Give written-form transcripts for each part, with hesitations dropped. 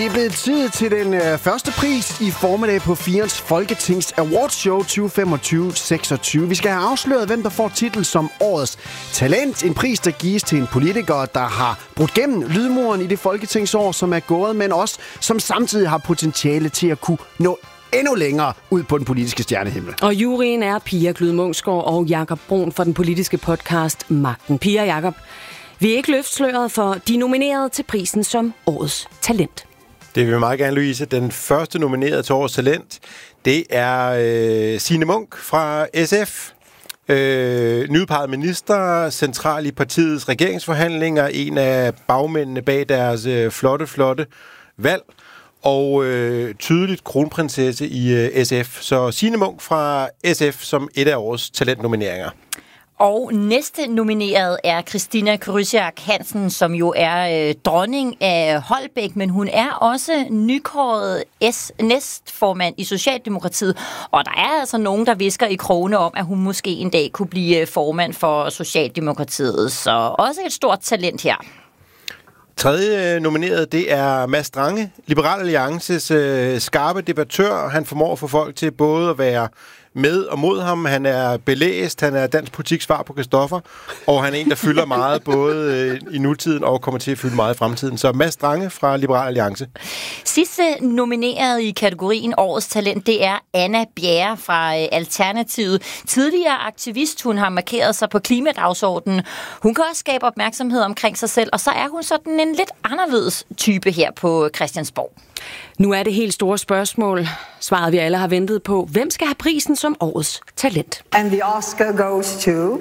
Det er blevet tid til den første pris i formiddag på Firens Folketings Awardshow 2025-26. Vi skal have afsløret, hvem der får titel som Årets Talent. En pris, der gives til en politiker, der har brudt gennem lydmuren i det folketingsår, som er gået, men også som samtidig har potentiale til at kunne nå endnu længere ud på den politiske stjernehimmel. Og juryen er Pia Glyd Munksgaard og Jakob Brun for den politiske podcast Magten. Pia og Jakob, vi er ikke løftsløret for de nominerede til prisen som Årets Talent. Det vil vi meget gerne, Louise. Den første nominerede til Årets Talent, det er Signe Munk fra SF. Nyudpeget minister, central i partiets regeringsforhandlinger, en af bagmændene bag deres flotte valg, og tydeligt kronprinsesse i SF. Så Signe Munk fra SF som et af årets talentnomineringer. Og næste nomineret er Christina Krysiak Hansen, som jo er dronning af Holbæk, men hun er også nykåret næstformand i Socialdemokratiet. Og der er altså nogen, der visker i krone om, at hun måske en dag kunne blive formand for Socialdemokratiet. Så også et stort talent her. Tredje nomineret, det er Mads Strange, Liberal Alliances skarpe debattør. Han formår at få folk til både at være med og mod ham. Han er belæst, han er dansk politik svar på Christoffer, og han er en, der fylder meget både i nutiden og kommer til at fylde meget i fremtiden. Så Mads Strange fra Liberal Alliance. Sidste nomineret i kategorien Årets Talent, det er Anna Bjerre fra Alternativet. Tidligere aktivist, hun har markeret sig på klimadagsordenen. Hun kan også skabe opmærksomhed omkring sig selv, og så er hun sådan en lidt anderledes type her på Christiansborg. Nu er det helt store spørgsmål, svaret vi alle har ventet på. Hvem skal have prisen som Årets Talent? And the Oscar goes to...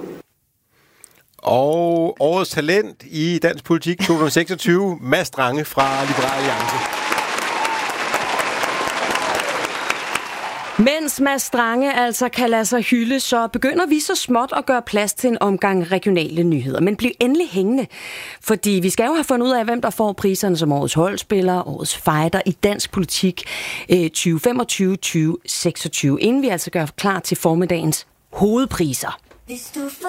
Og Årets Talent i dansk politik 2026, Mads Strange fra Liberal Alliance. Mens Mads Strange altså kan lade sig hylde, så begynder vi så småt at gøre plads til en omgang regionale nyheder. Men bliv endelig hængende, fordi vi skal jo have fundet ud af, hvem der får priserne som årets holdspiller, årets fighter i dansk politik 2025-2026, inden vi altså gør klar til formiddagens hovedpriser.